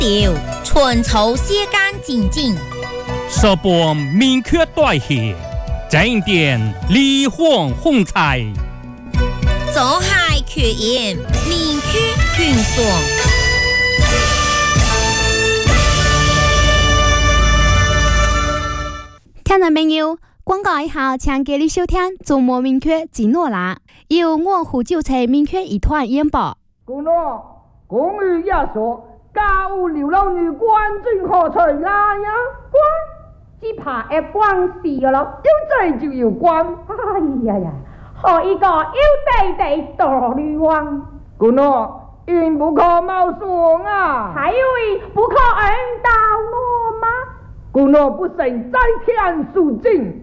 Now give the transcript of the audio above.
调，春秋写干净净。 十般明确代谢，正点离荒风采。 走海缺盐，明确均爽。 听众朋友，广告以后，请继续收听《周末明确吉诺拉》，由我胡椒菜明确一团演播。 古诺，公寓也说，家务流浪女关进何处来呀？关， 只怕会关死了。 要制就要关。 哎呀呀，何一个要地地大女王？ 古诺，因不可冒爽啊！ 还以为不可引导我吗？ 古诺不慎栽天树精。